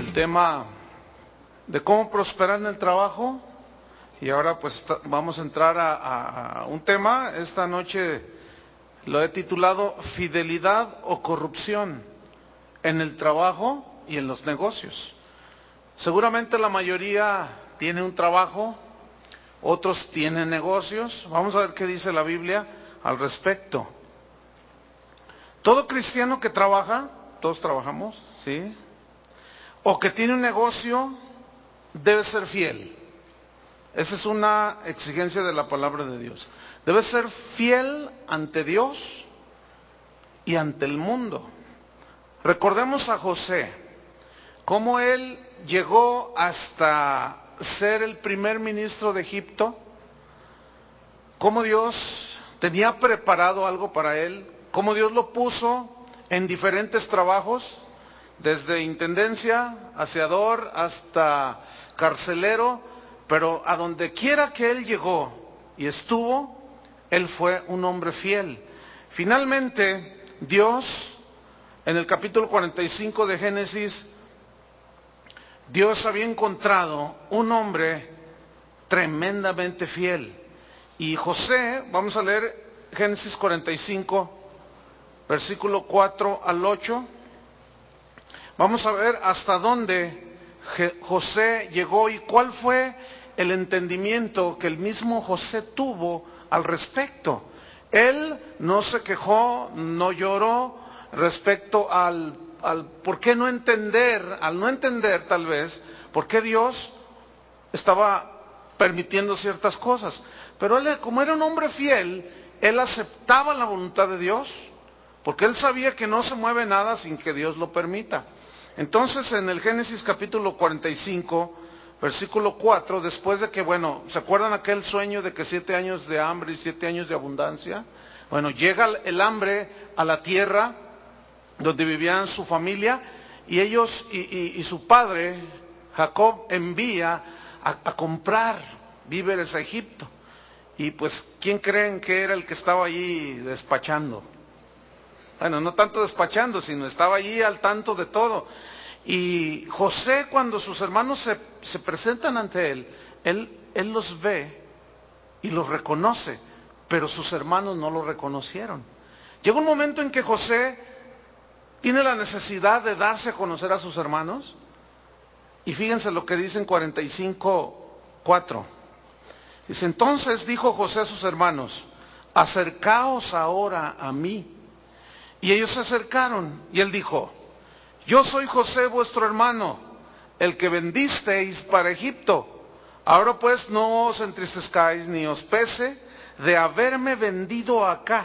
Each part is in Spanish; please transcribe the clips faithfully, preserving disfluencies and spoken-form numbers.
el tema de cómo prosperar en el trabajo. Y ahora pues vamos a entrar a, a, a un tema. Esta noche lo he titulado Fidelidad o corrupción en el trabajo y en los negocios. Seguramente la mayoría tiene un trabajo, otros tienen negocios. Vamos a ver qué dice la Biblia al respecto. Todo cristiano que trabaja, todos trabajamos, ¿sí? O que tiene un negocio, debe ser fiel. Esa es una exigencia de la palabra de Dios. Debe ser fiel ante Dios y ante el mundo. Recordemos a José, cómo él llegó hasta ser el primer ministro de Egipto, cómo Dios tenía preparado algo para él, cómo Dios lo puso en diferentes trabajos, desde intendencia, aseador, hasta carcelero, pero a donde quiera que él llegó y estuvo, él fue un hombre fiel. Finalmente, Dios, en el capítulo cuarenta y cinco de Génesis, Dios había encontrado un hombre tremendamente fiel. Y José, vamos a leer Génesis cuarenta y cinco, versículo cuatro al ocho. Vamos a ver hasta dónde José llegó y cuál fue el entendimiento que el mismo José tuvo al respecto. Él no se quejó, no lloró respecto al, al por qué no entender, al no entender tal vez, por qué Dios estaba permitiendo ciertas cosas. Pero él, como era un hombre fiel, él aceptaba la voluntad de Dios, porque él sabía que no se mueve nada sin que Dios lo permita. Entonces, en el Génesis capítulo cuarenta y cinco, versículo cuatro, después de que, bueno, ¿se acuerdan aquel sueño de que siete años de hambre y siete años de abundancia? Bueno, llega el hambre a la tierra donde vivían su familia, y ellos, y, y, y su padre, Jacob, envía a, a comprar víveres a Egipto. Y pues, ¿quién creen que era el que estaba allí despachando? Bueno, no tanto despachando, sino estaba allí al tanto de todo. Y José, cuando sus hermanos se, se presentan ante él, él, él los ve y los reconoce, pero sus hermanos no lo reconocieron. Llega un momento en que José tiene la necesidad de darse a conocer a sus hermanos, y fíjense lo que dice en cuarenta y cinco, cuatro. Dice: entonces dijo José a sus hermanos: acercaos ahora a mí. Y ellos se acercaron, y él dijo: yo soy José vuestro hermano, el que vendisteis para Egipto. Ahora pues no os entristezcáis ni os pese de haberme vendido acá.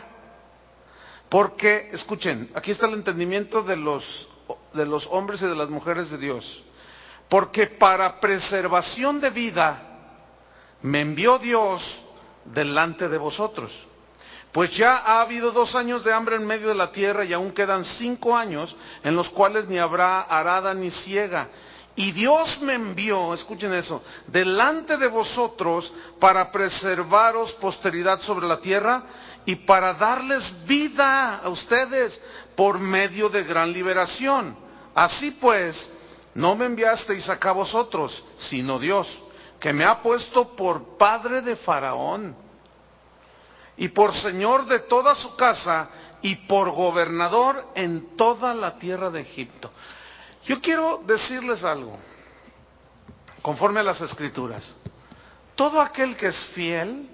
Porque, escuchen, aquí está el entendimiento de los, de los hombres y de las mujeres de Dios. Porque para preservación de vida me envió Dios delante de vosotros. Pues ya ha habido dos años de hambre en medio de la tierra, y aún quedan cinco años en los cuales ni habrá arada ni siega. Y Dios me envió, escuchen eso, delante de vosotros para preservaros posteridad sobre la tierra y para darles vida a ustedes por medio de gran liberación. Así pues, no me enviasteis acá vosotros, sino Dios, que me ha puesto por padre de Faraón, y por señor de toda su casa, y por gobernador en toda la tierra de Egipto. Yo quiero decirles algo, conforme a las Escrituras. Todo aquel que es fiel,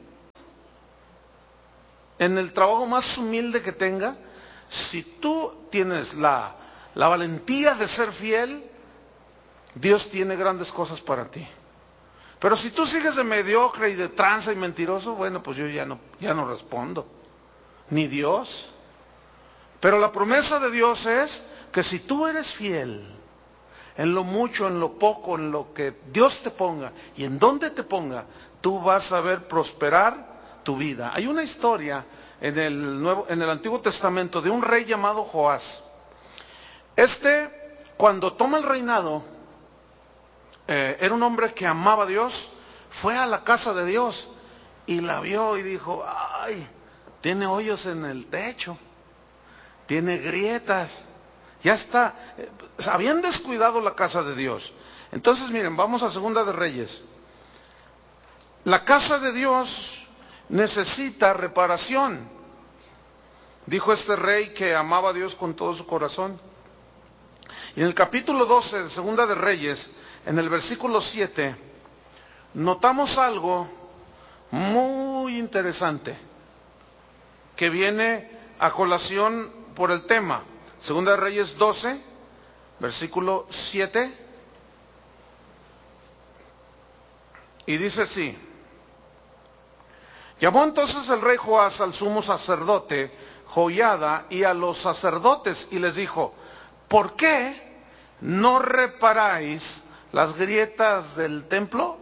en el trabajo más humilde que tenga, si tú tienes la, la valentía de ser fiel, Dios tiene grandes cosas para ti. Pero si tú sigues de mediocre y de tranza y mentiroso, bueno, pues yo ya no, ya no respondo. Ni Dios. Pero la promesa de Dios es que si tú eres fiel, en lo mucho, en lo poco, en lo que Dios te ponga y en donde te ponga, tú vas a ver prosperar tu vida. Hay una historia en el, Nuevo, en el Antiguo Testamento de un rey llamado Joás. Este, cuando toma el reinado, Eh, era un hombre que amaba a Dios, fue a la casa de Dios y la vio y dijo: ay, tiene hoyos en el techo, tiene grietas, Ya está, eh, habían descuidado la casa de Dios. Entonces miren, vamos a Segunda de Reyes. La casa de Dios necesita reparación. Dijo este rey que amaba a Dios con todo su corazón. Y en el capítulo doce de Segunda de Reyes, en el versículo siete, notamos algo muy interesante que viene a colación por el tema. Segunda de Reyes doce, versículo siete, y dice así: llamó entonces el rey Joás al sumo sacerdote Joiada y a los sacerdotes y les dijo: ¿por qué no reparáis las grietas del templo?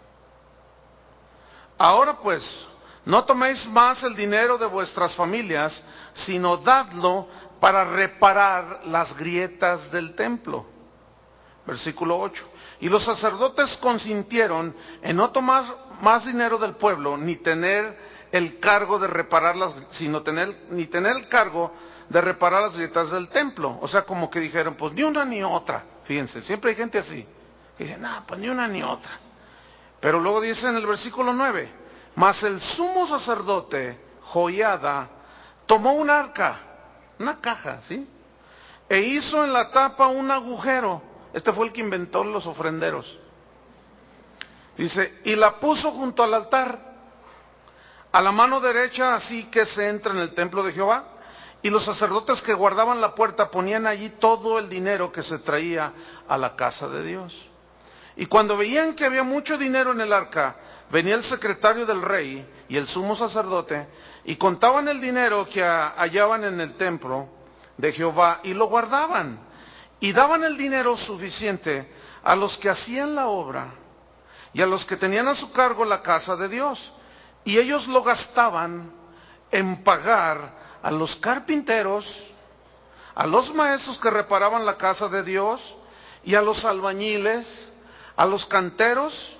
Ahora pues, no toméis más el dinero de vuestras familias, sino dadlo para reparar las grietas del templo. Versículo ocho. Y los sacerdotes consintieron en no tomar más dinero del pueblo, ni tener el cargo de reparar las, sino tener, ni tener el cargo de reparar las grietas del templo. O sea, como que dijeron, pues ni una ni otra. Fíjense, siempre hay gente así, que dice, no, pues ni una ni otra. Pero luego dice en el versículo nueve, mas el sumo sacerdote Joiada tomó un arca, una caja, ¿sí? E hizo en la tapa un agujero. Este fue el que inventó los ofrenderos. Dice, y la puso junto al altar, a la mano derecha, así que se entra en el templo de Jehová. Y los sacerdotes que guardaban la puerta ponían allí todo el dinero que se traía a la casa de Dios. Y cuando veían que había mucho dinero en el arca, venía el secretario del rey y el sumo sacerdote, y contaban el dinero que hallaban en el templo de Jehová, y lo guardaban, y daban el dinero suficiente a los que hacían la obra, y a los que tenían a su cargo la casa de Dios, y ellos lo gastaban en pagar a los carpinteros, a los maestros que reparaban la casa de Dios, y a los albañiles, a los canteros,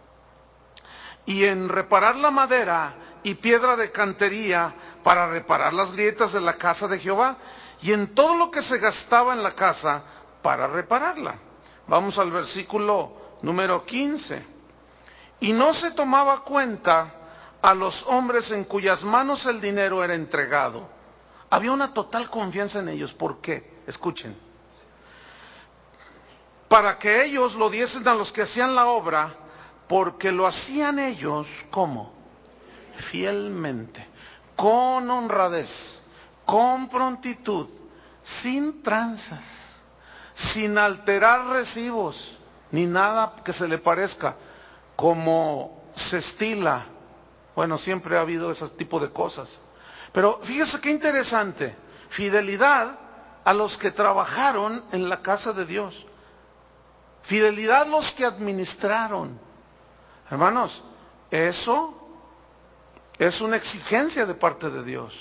y en reparar la madera y piedra de cantería para reparar las grietas de la casa de Jehová, y en todo lo que se gastaba en la casa para repararla. Vamos al versículo número quince. Y no se tomaba cuenta a los hombres en cuyas manos el dinero era entregado. Había una total confianza en ellos. ¿Por qué? Escuchen. Para que ellos lo diesen a los que hacían la obra, porque lo hacían ellos, ¿cómo? Fielmente, con honradez, con prontitud, sin tranzas, sin alterar recibos, ni nada que se le parezca, como se estila. Bueno, siempre ha habido ese tipo de cosas. Pero fíjese qué interesante, fidelidad a los que trabajaron en la casa de Dios, fidelidad a los que administraron. Hermanos, eso es una exigencia de parte de Dios.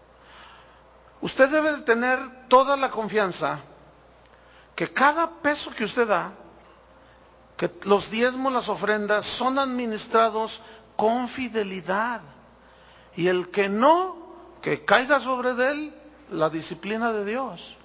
Usted debe de tener toda la confianza que cada peso que usted da, que los diezmos, las ofrendas, son administrados con fidelidad. Y el que no, que caiga sobre de él la disciplina de Dios.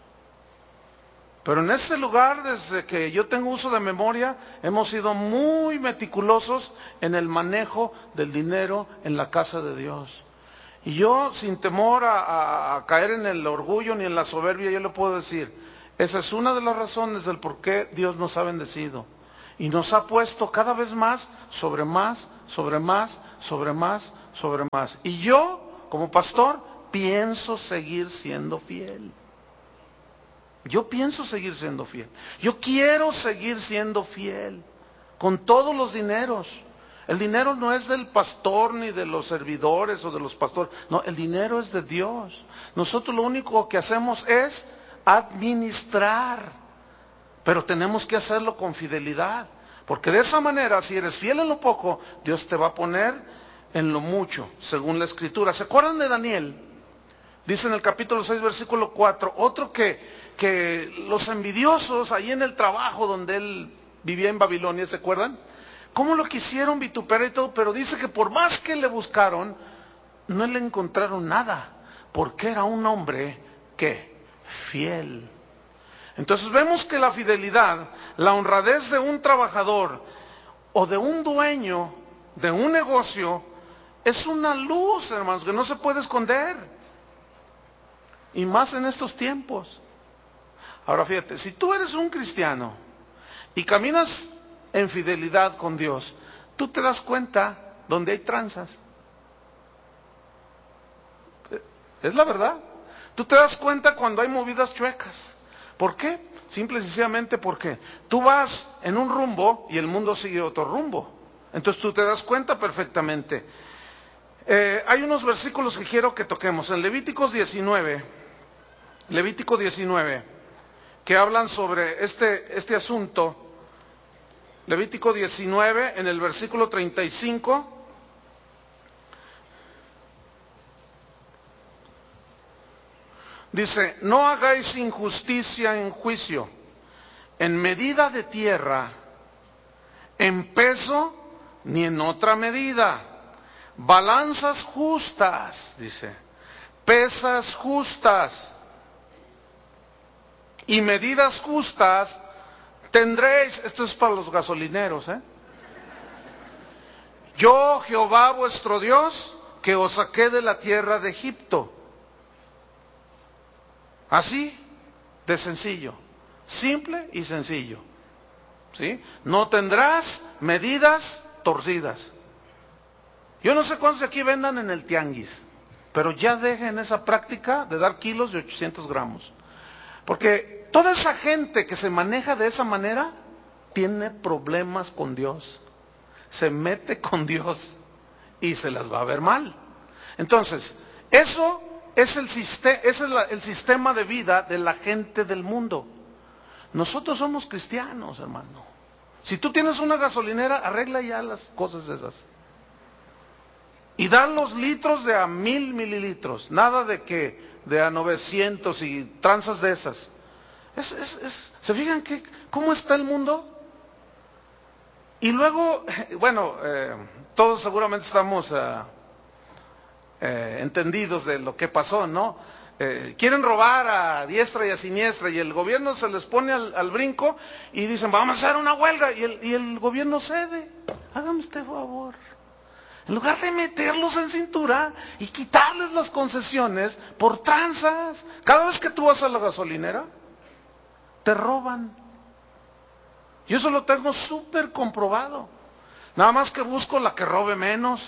Pero en este lugar, desde que yo tengo uso de memoria, hemos sido muy meticulosos en el manejo del dinero en la casa de Dios. Y yo, sin temor a, a, a caer en el orgullo ni en la soberbia, yo le puedo decir, esa es una de las razones del por qué Dios nos ha bendecido. Y nos ha puesto cada vez más, sobre más, sobre más, sobre más, sobre más. Y yo, como pastor, pienso seguir siendo fiel. Yo pienso seguir siendo fiel. Yo quiero seguir siendo fiel con todos los dineros. El dinero no es del pastor ni de los servidores o de los pastores. No, el dinero es de Dios. Nosotros lo único que hacemos es administrar. Pero tenemos que hacerlo con fidelidad. Porque de esa manera, si eres fiel en lo poco, Dios te va a poner en lo mucho, según la Escritura. ¿Se acuerdan de Daniel? Dice en el capítulo seis, versículo cuatro, otro que... que los envidiosos ahí en el trabajo donde él vivía en Babilonia, ¿se acuerdan? Cómo lo quisieron vituperar y todo, pero dice que por más que le buscaron, no le encontraron nada, porque era un hombre, ¿qué? Fiel. Entonces vemos que la fidelidad, la honradez de un trabajador o de un dueño de un negocio es una luz, hermanos, que no se puede esconder. Y más en estos tiempos. Ahora fíjate, si tú eres un cristiano y caminas en fidelidad con Dios, tú te das cuenta donde hay tranzas. Es la verdad. Tú te das cuenta cuando hay movidas chuecas. ¿Por qué? Simple y sencillamente porque tú vas en un rumbo y el mundo sigue otro rumbo. Entonces tú te das cuenta perfectamente. Eh, hay unos versículos que quiero que toquemos. En Levíticos diecinueve, Levítico diecinueve, que hablan sobre este, este asunto. Levítico diecinueve, en el versículo treinta y cinco. Dice, no hagáis injusticia en juicio, en medida de tierra, en peso, ni en otra medida. Balanzas justas, dice, pesas justas y medidas justas tendréis. Esto es para los gasolineros, ¿eh? Yo, Jehová vuestro Dios, que os saqué de la tierra de Egipto. Así de sencillo, simple y sencillo, ¿sí? No tendrás medidas torcidas. Yo no sé cuántos de aquí vendan en el tianguis, pero ya dejen esa práctica de dar kilos de ochocientos gramos. Porque toda esa gente que se maneja de esa manera tiene problemas con Dios. Se mete con Dios y se las va a ver mal. Entonces, eso es el, sistema, es el, el sistema de vida de la gente del mundo. Nosotros somos cristianos, hermano. Si tú tienes una gasolinera, arregla ya las cosas esas. Y dan los litros de a mil mililitros. Nada de que de a novecientos y tranzas de esas. Es, es, es, ¿Se fijan que, cómo está el mundo? Y luego, bueno, eh, todos seguramente estamos eh, eh, entendidos de lo que pasó, ¿no? Eh, quieren robar a diestra y a siniestra y el gobierno se les pone al, al brinco y dicen, vamos a hacer una huelga, y el, y el gobierno cede. Hágame usted favor. En lugar de meterlos en cintura y quitarles las concesiones por tranzas. Cada vez que tú vas a la gasolinera, te roban. Yo eso lo tengo súper comprobado. Nada más que busco la que robe menos.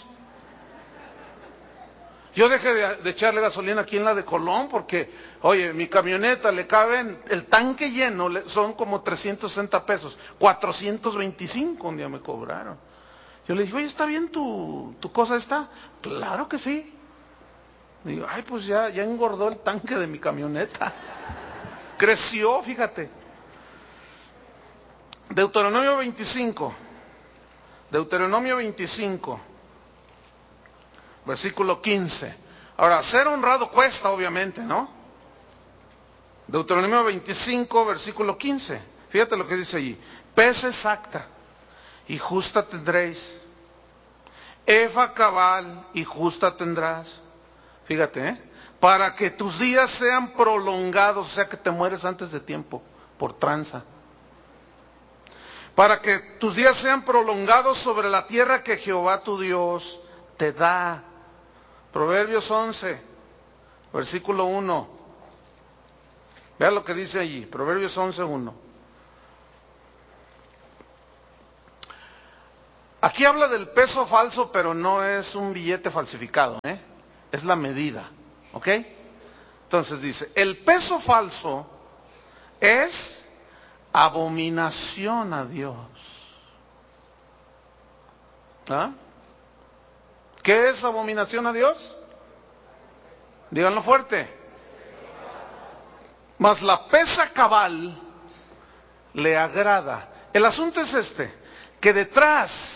Yo dejé de, de echarle gasolina aquí en la de Colón porque, oye, mi camioneta le caben, el tanque lleno le, son como trescientos sesenta pesos. cuatrocientos veinticinco un día me cobraron. Yo le dije, oye, ¿está bien tu, tu cosa esta? Claro que sí. Digo, ay, pues ya, ya engordó el tanque de mi camioneta. Creció, fíjate. Deuteronomio veinticinco. Deuteronomio veinticinco. Versículo quince. Ahora, ser honrado cuesta, obviamente, ¿no? Deuteronomio veinticinco, versículo quince. Fíjate lo que dice allí. Pesa exacta y justa tendréis. Efa cabal y justa tendrás. Fíjate, ¿eh? Para que tus días sean prolongados, o sea que te mueres antes de tiempo, por tranza. Para que tus días sean prolongados sobre la tierra que Jehová tu Dios te da. Proverbios once, versículo uno. Vea lo que dice allí, Proverbios once, uno. Aquí habla del peso falso, pero no es un billete falsificado, ¿eh? Es la medida, ¿ok? Entonces dice, el peso falso es abominación a Dios. ¿Ah? ¿Qué es abominación a Dios? Díganlo fuerte. Mas la pesa cabal le agrada. El asunto es este, que detrás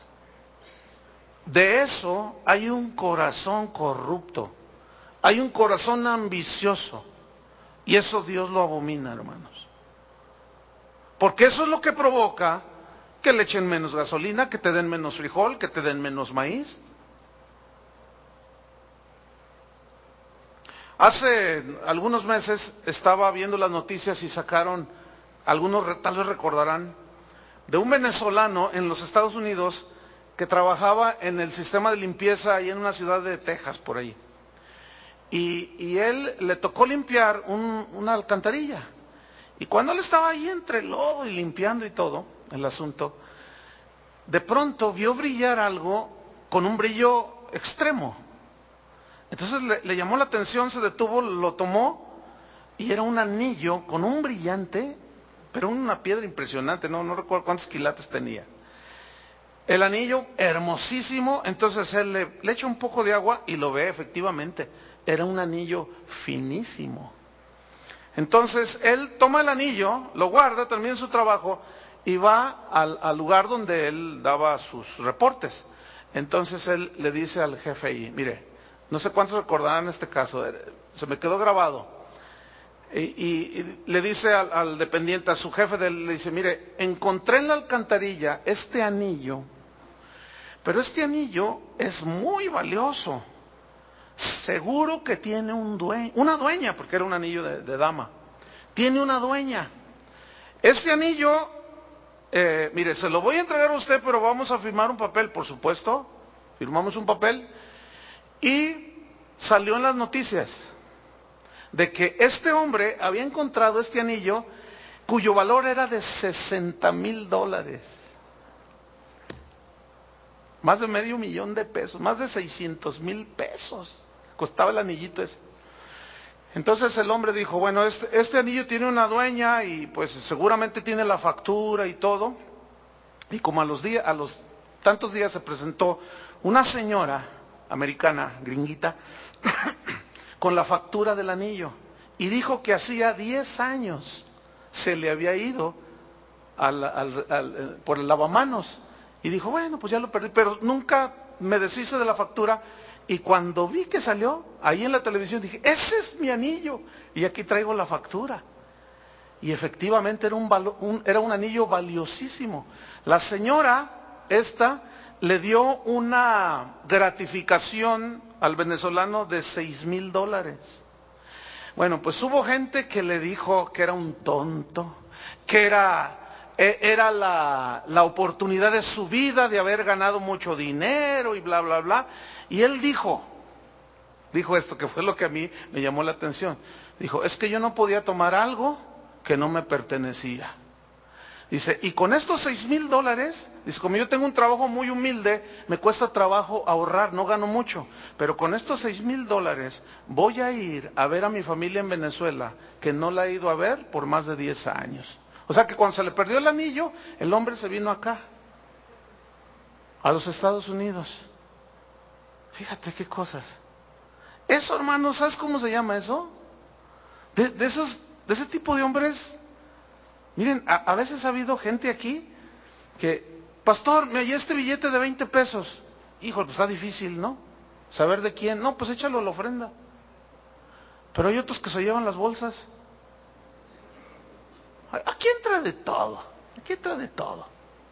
de eso hay un corazón corrupto, hay un corazón ambicioso, y eso Dios lo abomina, hermanos. Porque eso es lo que provoca que le echen menos gasolina, que te den menos frijol, que te den menos maíz. Hace algunos meses estaba viendo las noticias y sacaron, algunos tal vez recordarán, de un venezolano en los Estados Unidos que trabajaba en el sistema de limpieza ahí en una ciudad de Texas, por ahí. Y, y él le tocó limpiar un, una alcantarilla. Y cuando él estaba ahí entre lodo y limpiando y todo, el asunto, de pronto vio brillar algo con un brillo extremo. Entonces le, le llamó la atención, se detuvo, lo tomó y era un anillo con un brillante, pero una piedra impresionante, no, no recuerdo cuántos quilates tenía. El anillo hermosísimo, entonces él le, le echa un poco de agua y lo ve efectivamente, era un anillo finísimo. Entonces él toma el anillo, lo guarda, termina su trabajo y va al, al lugar donde él daba sus reportes. Entonces él le dice al jefe ahí, mire, no sé cuántos recordarán este caso, se me quedó grabado. Y, y, y le dice al, al dependiente, a su jefe, de él, le dice, mire, encontré en la alcantarilla este anillo, pero este anillo es muy valioso. Seguro que tiene un dueño, una dueña, porque era un anillo de, de dama. Tiene una dueña. Este anillo, eh, mire, se lo voy a entregar a usted, pero vamos a firmar un papel, por supuesto. Firmamos un papel y salió en las noticias de que este hombre había encontrado este anillo cuyo valor era de sesenta mil dólares. Más de medio millón de pesos, más de seiscientos mil pesos costaba el anillito ese. Entonces el hombre dijo, bueno, este, este anillo tiene una dueña y pues seguramente tiene la factura y todo. Y como a los días, a los tantos días se presentó una señora americana, gringuita, con la factura del anillo, y dijo que hacía diez años se le había ido al, al, al, por el lavamanos, y dijo, bueno, pues ya lo perdí, pero nunca me deshice de la factura, y cuando vi que salió, ahí en la televisión dije, ese es mi anillo, y aquí traigo la factura, y efectivamente era un, valo, un, era un anillo valiosísimo. La señora esta le dio una gratificación al venezolano de seis mil dólares. Bueno, pues hubo gente que le dijo que era un tonto, que era, era la, la oportunidad de su vida de haber ganado mucho dinero y bla, bla, bla. Y él dijo, dijo esto, que fue lo que a mí me llamó la atención. Dijo, es que yo no podía tomar algo que no me pertenecía. Dice, y con estos seis mil dólares, dice, como yo tengo un trabajo muy humilde, me cuesta trabajo ahorrar, no gano mucho, pero con estos seis mil dólares voy a ir a ver a mi familia en Venezuela, que no la he ido a ver por más de diez años. O sea que cuando se le perdió el anillo, el hombre se vino acá, a los Estados Unidos. Fíjate qué cosas. Eso, hermano, ¿sabes cómo se llama eso? De, de esos, de ese tipo de hombres. Miren, a, a veces ha habido gente aquí que, pastor, me hallé este billete de veinte pesos. Híjole, pues está difícil, ¿no? Saber de quién. No, pues échalo a la ofrenda. Pero hay otros que se llevan las bolsas. Aquí entra de todo. Aquí entra de todo.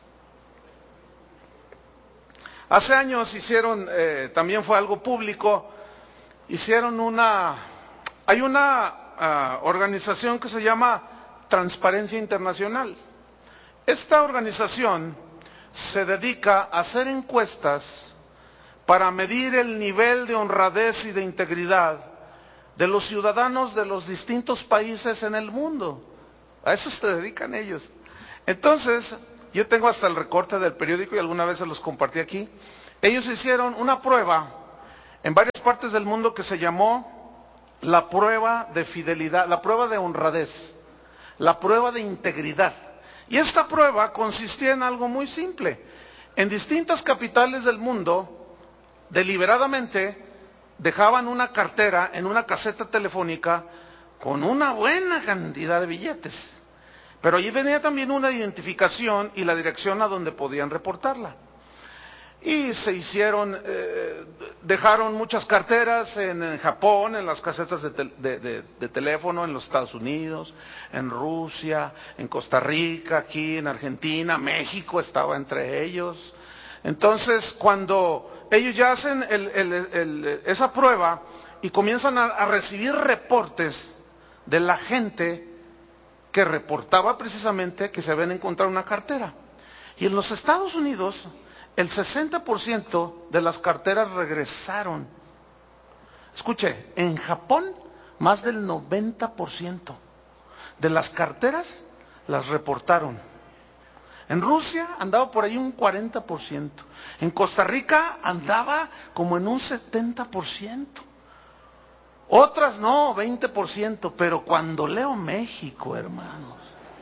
Hace años hicieron, eh, también fue algo público, hicieron una, hay una uh, organización que se llama Transparencia Internacional. Esta organización se dedica a hacer encuestas para medir el nivel de honradez y de integridad de los ciudadanos de los distintos países en el mundo. A eso se dedican ellos. Entonces, yo tengo hasta el recorte del periódico y alguna vez se los compartí aquí. Ellos hicieron una prueba en varias partes del mundo que se llamó la prueba de fidelidad, la prueba de honradez, la prueba de integridad. Y esta prueba consistía en algo muy simple. En distintas capitales del mundo, deliberadamente, dejaban una cartera en una caseta telefónica con una buena cantidad de billetes. Pero allí venía también una identificación y la dirección a donde podían reportarla. Y se hicieron, eh, dejaron muchas carteras en, en Japón, en las casetas de, tel, de, de, de teléfono, en los Estados Unidos, en Rusia, en Costa Rica, aquí en Argentina, México estaba entre ellos. Entonces, cuando ellos ya hacen el, el, el, esa prueba y comienzan a, a recibir reportes de la gente que reportaba precisamente que se habían encontrado una cartera. Y en los Estados Unidos, el sesenta por ciento de las carteras regresaron. Escuche, en Japón, más del noventa por ciento de las carteras las reportaron. En Rusia andaba por ahí un cuarenta por ciento. En Costa Rica andaba como en un setenta por ciento. Otras no, veinte por ciento. Pero cuando leo México, hermanos,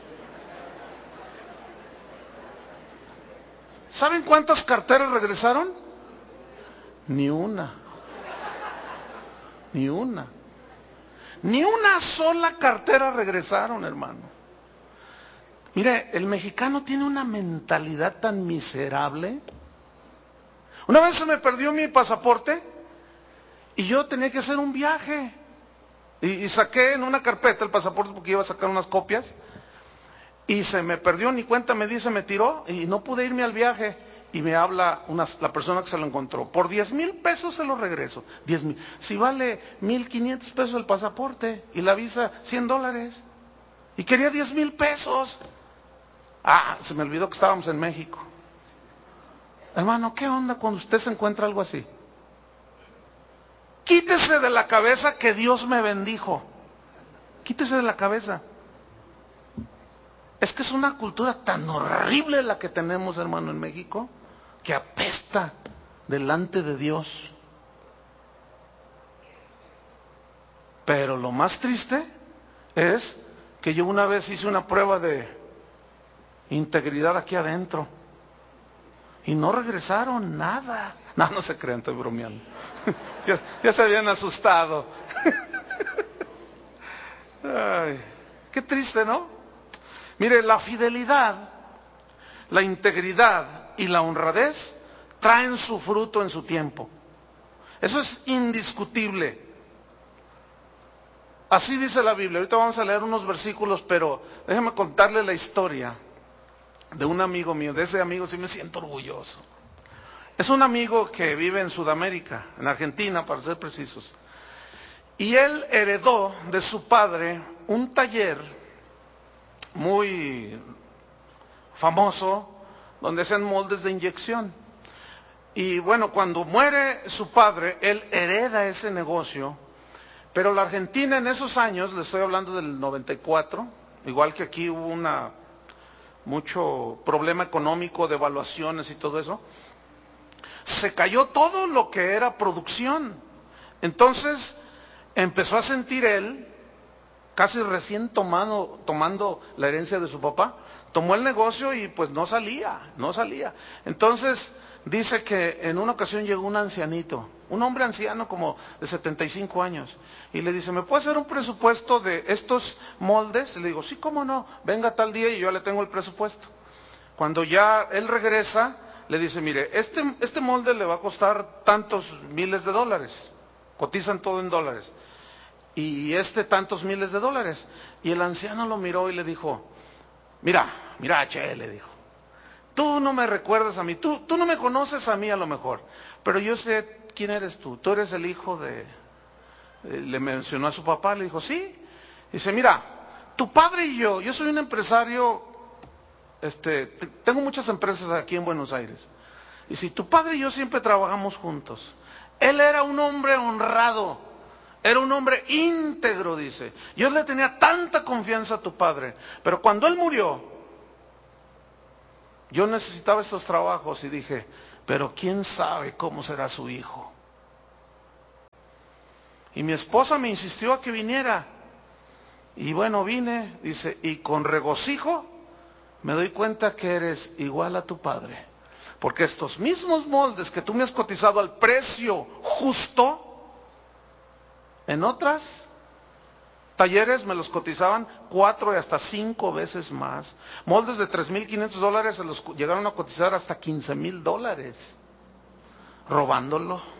¿saben cuántas carteras regresaron? Ni una. Ni una. Ni una sola cartera regresaron, hermano. Mire, el mexicano tiene una mentalidad tan miserable. Una vez se me perdió mi pasaporte y yo tenía que hacer un viaje. Y, y saqué en una carpeta el pasaporte porque iba a sacar unas copias. Y se me perdió, ni cuenta me di, se me tiró y no pude irme al viaje. Y me habla una, la persona que se lo encontró. Por diez mil pesos se lo regreso. diez mil. Si vale mil quinientos pesos el pasaporte y la visa cien dólares. Y quería diez mil pesos. Ah, se me olvidó que estábamos en México. Hermano, ¿qué onda cuando usted se encuentra algo así? Quítese de la cabeza que Dios me bendijo. Quítese de la cabeza. Es que es una cultura tan horrible la que tenemos, hermano, en México, que apesta delante de Dios. Pero lo más triste es que yo una vez hice una prueba de integridad aquí adentro y no regresaron nada. No, no se crean, estoy bromeando. ya, ya se habían asustado. Ay, qué triste, ¿no? Mire, la fidelidad, la integridad y la honradez traen su fruto en su tiempo. Eso es indiscutible. Así dice la Biblia. Ahorita vamos a leer unos versículos, pero déjeme contarle la historia de un amigo mío. De ese amigo sí me siento orgulloso. Es un amigo que vive en Sudamérica, en Argentina, para ser precisos. Y él heredó de su padre un taller muy famoso, donde hacían moldes de inyección. Y bueno, cuando muere su padre, él hereda ese negocio, pero la Argentina en esos años, le estoy hablando del noventa y cuatro, igual que aquí hubo una mucho problema económico, de evaluaciones y todo eso, se cayó todo lo que era producción. Entonces empezó a sentir él, casi recién tomando, tomando la herencia de su papá, tomó el negocio y pues no salía, no salía. Entonces dice que en una ocasión llegó un ancianito, un hombre anciano como de setenta y cinco años, y le dice, ¿me puede hacer un presupuesto de estos moldes? Y le digo, sí, cómo no, venga tal día y yo le tengo el presupuesto. Cuando ya él regresa, le dice, mire, este, este molde le va a costar tantos miles de dólares, cotizan todo en dólares. Y este tantos miles de dólares. Y el anciano lo miró y le dijo, mira, mira, che, le dijo, tú no me recuerdas a mí, tú, tú no me conoces a mí a lo mejor, pero yo sé quién eres tú, tú eres el hijo de, eh, le mencionó a su papá, le dijo, sí, dice, mira, tu padre y yo, yo soy un empresario, este, tengo muchas empresas aquí en Buenos Aires, y si tu padre y yo siempre trabajamos juntos, él era un hombre honrado, era un hombre íntegro, dice. Yo le tenía tanta confianza a tu padre, pero cuando él murió, yo necesitaba estos trabajos y dije, pero quién sabe cómo será su hijo. Y mi esposa me insistió a que viniera. Y bueno, vine, dice, y con regocijo me doy cuenta que eres igual a tu padre. Porque estos mismos moldes que tú me has cotizado al precio justo, en otras talleres me los cotizaban cuatro y hasta cinco veces más. Moldes de tres mil quinientos dólares se los llegaron a cotizar hasta quince mil dólares. Robándolo.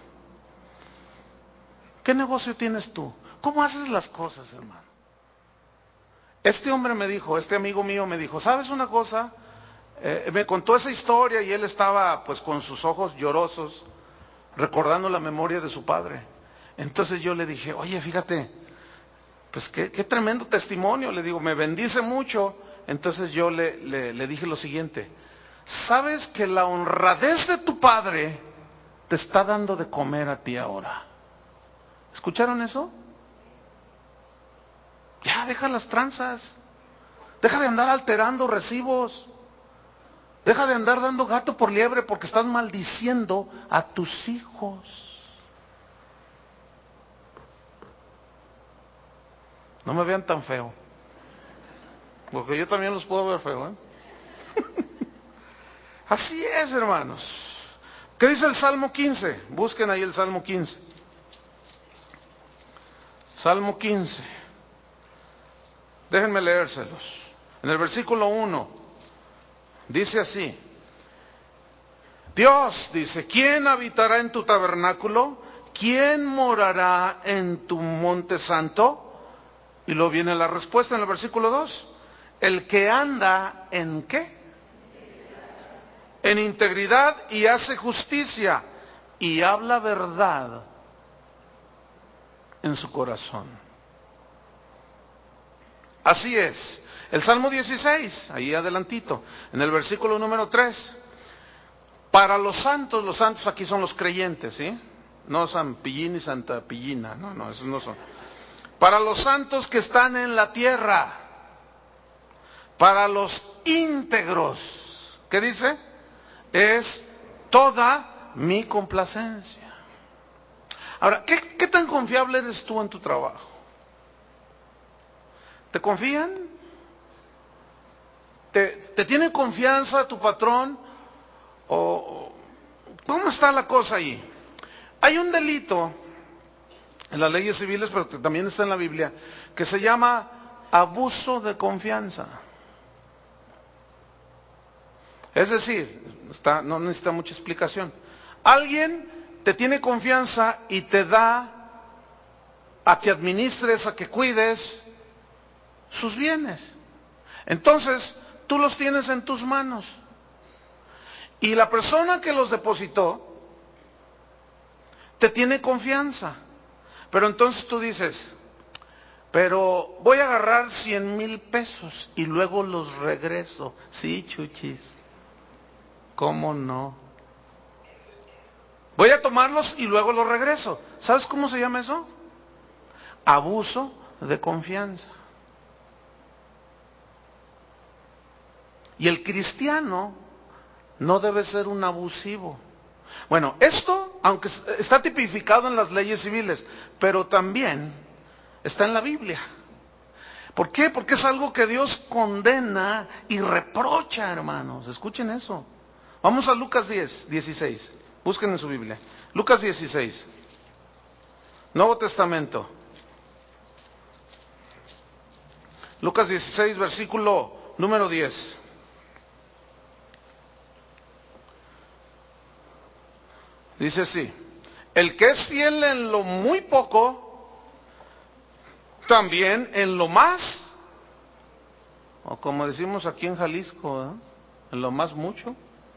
¿Qué negocio tienes tú? ¿Cómo haces las cosas, hermano? Este hombre me dijo, este amigo mío me dijo, ¿sabes una cosa? Eh, me contó esa historia y él estaba pues con sus ojos llorosos, recordando la memoria de su padre. Entonces yo le dije, oye, fíjate, pues qué, qué tremendo testimonio. Le digo, me bendice mucho. Entonces yo le, le, le dije lo siguiente: ¿sabes que la honradez de tu padre te está dando de comer a ti ahora? ¿Escucharon eso? Ya, deja las tranzas. Deja de andar alterando recibos. Deja de andar dando gato por liebre porque estás maldiciendo a tus hijos. No me vean tan feo, porque yo también los puedo ver feo, ¿eh? Así es, hermanos. ¿Qué dice el Salmo quince? Busquen ahí el Salmo quince. Salmo quince. Déjenme leérselos. En el versículo uno dice así: Dios dice, ¿quién habitará en tu tabernáculo? ¿Quién morará en tu monte santo? Y luego viene la respuesta en el versículo dos. El que anda en ¿qué? En integridad y hace justicia y habla verdad en su corazón. Así es. El Salmo dieciséis, ahí adelantito, en el versículo número tres. Para los santos, los santos aquí son los creyentes, ¿sí? No San Pillín y Santa Pillina, no, no, esos no son. Para los santos que están en la tierra, para los íntegros, ¿qué dice? Es toda mi complacencia. Ahora, ¿qué, qué tan confiable eres tú en tu trabajo? ¿Te confían? ¿Te, te tiene confianza tu patrón? ¿O cómo está la cosa ahí? Hay un delito en las leyes civiles, pero que también está en la Biblia, que se llama abuso de confianza. Es decir, está, no necesita mucha explicación. Alguien te tiene confianza y te da a que administres, a que cuides sus bienes. Entonces, tú los tienes en tus manos. Y la persona que los depositó te tiene confianza. Pero entonces tú dices, pero voy a agarrar cien mil pesos y luego los regreso. Sí, chuchis, ¿cómo no? Voy a tomarlos y luego los regreso. ¿Sabes cómo se llama eso? Abuso de confianza. Y el cristiano no debe ser un abusivo. Bueno, esto, aunque está tipificado en las leyes civiles, pero también está en la Biblia. ¿Por qué? Porque es algo que Dios condena y reprocha, hermanos. Escuchen eso. Vamos a Lucas diez, dieciséis. Busquen en su Biblia. Lucas dieciséis. Nuevo Testamento. Lucas dieciséis, versículo número diez. Dice así: el que es fiel en lo muy poco, también en lo más, o como decimos aquí en Jalisco, ¿eh? En lo más mucho,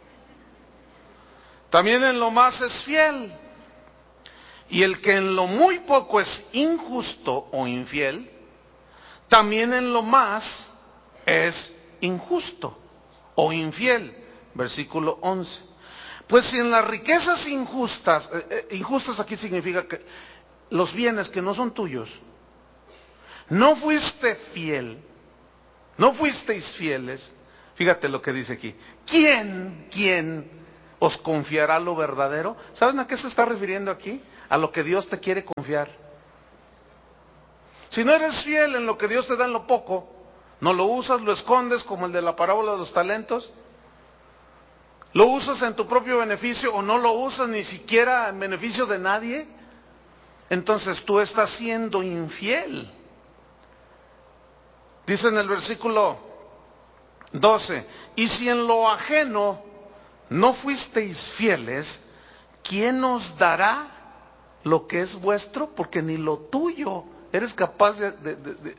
también en lo más es fiel. Y el que en lo muy poco es injusto o infiel, también en lo más es injusto o infiel. Versículo once. Pues si en las riquezas injustas, eh, eh, injustas aquí significa que los bienes que no son tuyos, no fuiste fiel, no fuisteis fieles, fíjate lo que dice aquí, ¿quién, quién os confiará lo verdadero? ¿Saben a qué se está refiriendo aquí? A lo que Dios te quiere confiar. Si no eres fiel en lo que Dios te da en lo poco, no lo usas, lo escondes como el de la parábola de los talentos, ¿lo usas en tu propio beneficio o no lo usas ni siquiera en beneficio de nadie? Entonces tú estás siendo infiel. Dice en el versículo doce, y si en lo ajeno no fuisteis fieles, ¿quién os dará lo que es vuestro? Porque ni lo tuyo eres capaz de, de, de, de,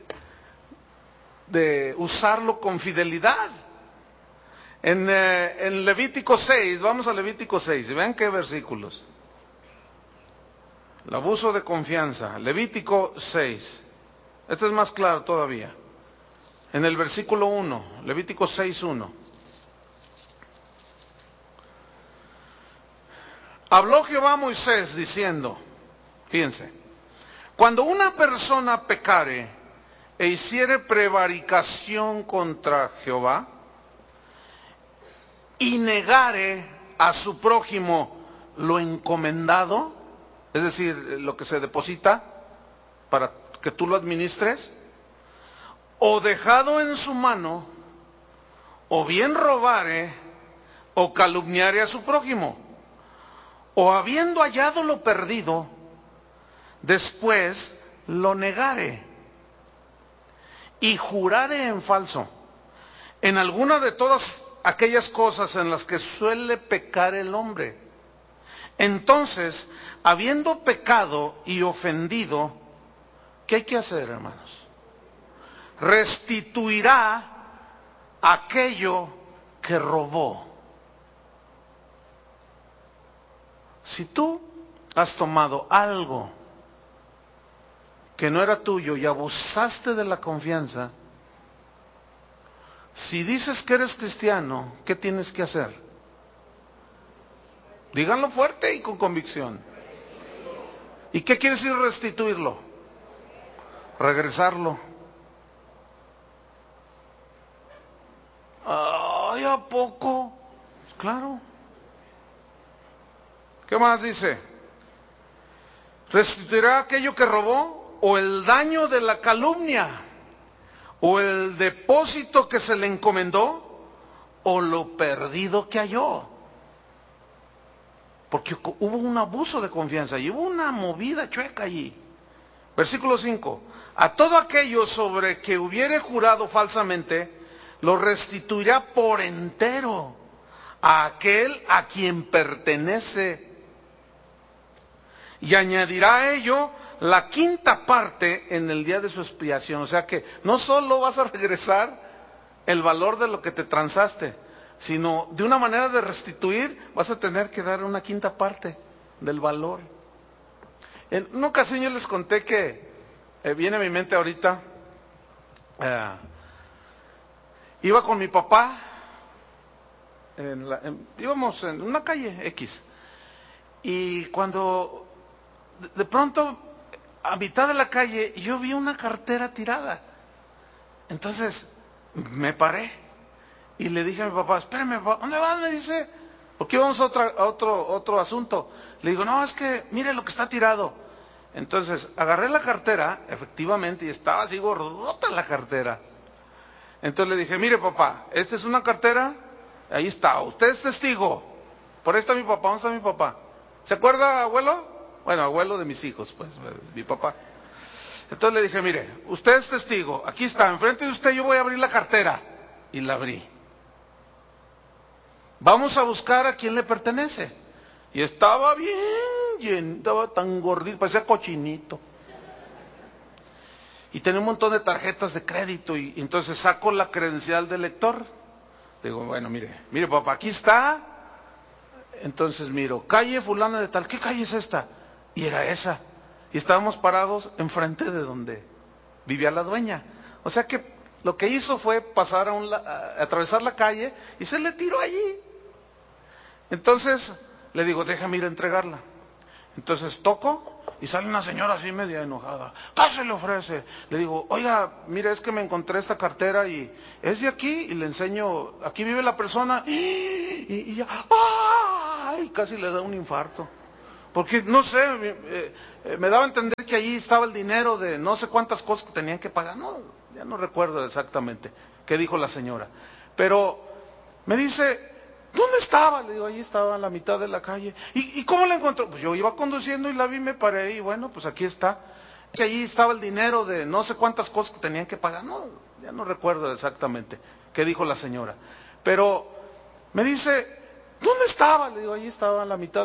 de usarlo con fidelidad. En, eh, en Levítico seis, vamos a Levítico seis, y vean qué versículos. El abuso de confianza. Levítico seis. Este es más claro todavía. En el versículo uno, Levítico seis, uno. Habló Jehová a Moisés diciendo, fíjense, cuando una persona pecare e hiciere prevaricación contra Jehová y negare a su prójimo lo encomendado, es decir, lo que se deposita para que tú lo administres, o dejado en su mano, o bien robare, o calumniare a su prójimo, o habiendo hallado lo perdido, después lo negare, y jurare en falso, en alguna de todas aquellas cosas en las que suele pecar el hombre, entonces, habiendo pecado y ofendido, ¿qué hay que hacer, hermanos? Restituirá aquello que robó. Si tú has tomado algo que no era tuyo y abusaste de la confianza, si dices que eres cristiano, ¿qué tienes que hacer? Díganlo fuerte y con convicción. ¿Y qué quiere decir restituirlo? Regresarlo. Ay, ¿a poco? Claro. ¿Qué más dice? ¿Restituirá aquello que robó? ¿O el daño de la calumnia? ¿O el depósito que se le encomendó? ¿O lo perdido que halló? Porque hubo un abuso de confianza y hubo una movida chueca allí. Versículo cinco. A todo aquello sobre que hubiere jurado falsamente, lo restituirá por entero a aquel a quien pertenece. Y añadirá a ello la quinta parte en el día de su expiación. O sea que no solo vas a regresar el valor de lo que te transaste, sino de una manera de restituir, vas a tener que dar una quinta parte del valor. En una ocasión yo les conté que, eh, viene a mi mente ahorita, eh, iba con mi papá, en la, en, íbamos en una calle X, y cuando de, de pronto, a mitad de la calle, yo vi una cartera tirada. Entonces, me paré. Y le dije a mi papá, espérame, papá, ¿dónde vas? Me dice, porque íbamos a, otra, a otro, otro asunto. Le digo, no, es que mire lo que está tirado. Entonces, agarré la cartera, efectivamente, y estaba así gordota la cartera. Entonces le dije, mire papá, esta es una cartera, ahí está, usted es testigo. Por ahí está mi papá, ¿dónde está mi papá? ¿Se acuerda, abuelo? Bueno, abuelo de mis hijos, pues, mi papá. Entonces le dije, mire, usted es testigo, aquí está, enfrente de usted yo voy a abrir la cartera. Y la abrí. Vamos a buscar a quién le pertenece. Y estaba bien lleno, estaba tan gordito, parecía cochinito. Y tenía un montón de tarjetas de crédito, y, y entonces saco la credencial del lector. Digo, bueno, mire, mire papá, aquí está. Entonces miro, calle fulana de tal, ¿qué calle es esta? Y era esa. Y estábamos parados enfrente de donde vivía la dueña. O sea que lo que hizo fue pasar a, un, a atravesar la calle y se le tiró allí. Entonces le digo, déjame ir a entregarla. Entonces toco y sale una señora así media enojada. ¿Qué se le ofrece? Le digo, oiga, mire, es que me encontré esta cartera y es de aquí, y le enseño, aquí vive la persona, y, y, y ya, ¡ay! Casi le da un infarto. Porque, no sé, eh, eh, me daba a entender que allí estaba el dinero de no sé cuántas cosas que tenían que pagar. No, ya no recuerdo exactamente qué dijo la señora. Pero me dice, ¿dónde estaba? Le digo, allí estaba, a la mitad de la calle. ¿Y, y cómo la encontró? Pues yo iba conduciendo y la vi, me paré y bueno, pues aquí está. Que allí estaba el dinero de no sé cuántas cosas que tenían que pagar. No, ya no recuerdo exactamente qué dijo la señora. Pero me dice, ¿dónde estaba? Le digo, allí estaba, a la mitad